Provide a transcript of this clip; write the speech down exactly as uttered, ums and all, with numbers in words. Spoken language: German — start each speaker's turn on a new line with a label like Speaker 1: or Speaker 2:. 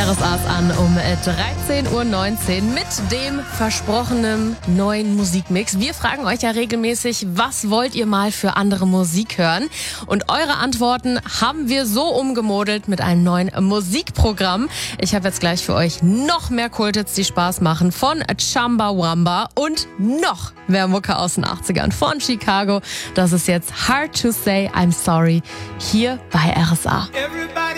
Speaker 1: R S A's an um dreizehn Uhr neunzehn mit dem versprochenen neuen Musikmix. Wir fragen euch ja regelmäßig, was wollt ihr mal für andere Musik hören? Und eure Antworten haben wir so umgemodelt mit einem neuen Musikprogramm. Ich habe jetzt gleich für euch noch mehr Kulthits, die Spaß machen, von Chumbawamba und noch mehr Mucke aus den achtzigern von Chicago. Das ist jetzt Hard to Say I'm Sorry hier bei R S A.
Speaker 2: Everybody